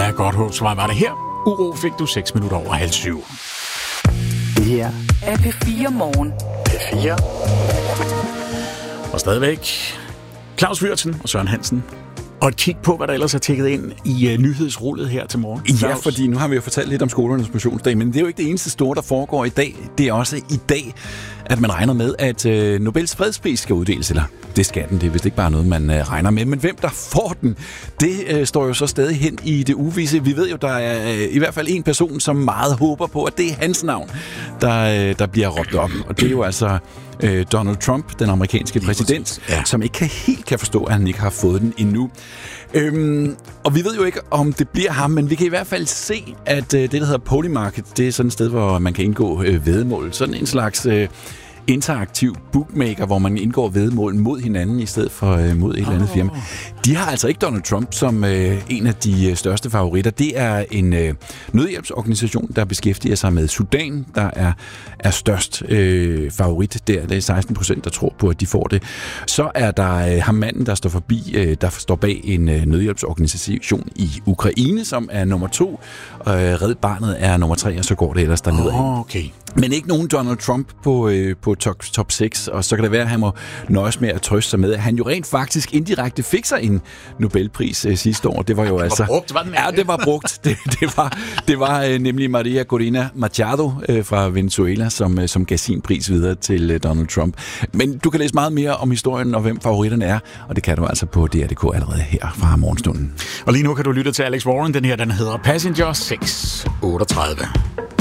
Ja, godt Håbsvej var det her. Uro fik du 6 minutter over 6:30. Det her er P4 Morgen. P4. Og stadigvæk Claus Wyrtzen og Søren Hansen. Og et kig på, hvad der ellers er tækket ind i nyhedsrullet her til morgen. Ja, fordi nu har vi jo fortalt lidt om skolernes motionsdag, men det er jo ikke det eneste store, der foregår i dag. Det er også i dag, at man regner med, at Nobels fredspris skal uddeles, eller det skal den, det er vist ikke bare noget, man regner med. Men hvem der får den, det står jo så stadig hen i det uvisse. Vi ved jo, der er i hvert fald en person, som meget håber på, at det er hans navn, der bliver råbt op. Og det er jo altså Donald Trump, den amerikanske præsident, som ikke helt kan forstå, at han ikke har fået den endnu. Og vi ved jo ikke, om det bliver ham, men vi kan i hvert fald se, at det, der hedder Polymarket, det er sådan et sted, hvor man kan indgå væddemål. Sådan en slags interaktiv bookmaker, hvor man indgår væddemål mod hinanden i stedet for mod et eller andet firma. De har altså ikke Donald Trump som en af de største favoritter. Det er en nødhjælpsorganisation, der beskæftiger sig med Sudan, der er størst favorit der. Det er 16%, der tror på, at de får det. Så er der ham manden, der står der står bag en nødhjælpsorganisation i Ukraine, som er nummer 2. Red Barnet er nummer 3, og så går det ellers dernede. Okay. Men ikke nogen Donald Trump på top 6, og så kan det være, at han må nøjes med at trøste sig med, at han jo rent faktisk indirekte fik sig en Nobelpris sidste år. Det var jo det var brugt, var den ikke? Ja, det var brugt. Det var nemlig Maria Corina Machado fra Venezuela, som gav sin pris videre til Donald Trump. Men du kan læse meget mere om historien og hvem favoritterne er, og det kan du altså på DR.dk allerede her fra morgenstunden. Og lige nu kan du lytte til Alex Warren. Den her, den hedder Passenger 638.